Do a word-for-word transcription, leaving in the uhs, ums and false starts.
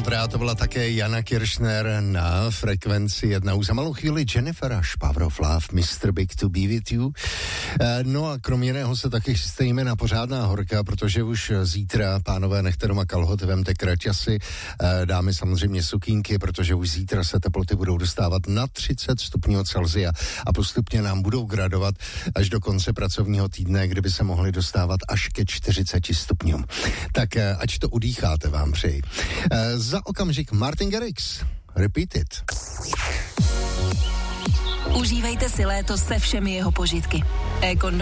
dobrá, to byla také Jana Kiršner na Frekvenci jedna. Už za malou chvíli Jennifer Power of Love, mister Big to be with you. No a kromě jiného se taky chystejíme na pořádná horka, protože už zítra, pánové, nechte doma kalhoty, vemte kraťasy, dámy samozřejmě sukínky, protože už zítra se teploty budou dostávat na třicet stupňů Celsia a postupně nám budou gradovat až do konce pracovního týdne, kdyby se mohli dostávat až ke čtyřiceti stupňům. Tak ať to udýcháte, vám přeji. Za okamžik Martin Garrix, Repeat It. Užívejte si léto se všemi jeho požitky. E-kondo